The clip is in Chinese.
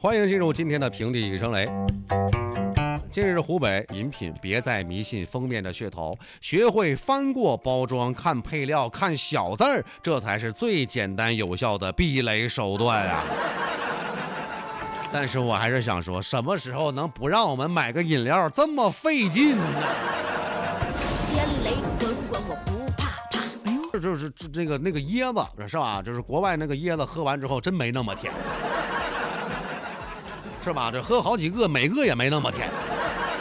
欢迎进入今天的平地声雷。近日湖北饮品别再迷信封面的噱头，学会翻过包装，看配料，看小字儿，这才是最简单有效的避雷手段啊！但是我还是想说，什么时候能不让我们买个饮料这么费劲呢？ 天雷滚滚，我不怕怕。 哎呦，就是那个椰子是吧？就是国外那个椰子，喝完之后真没那么甜，是吧？这喝好几个，每个也没那么甜。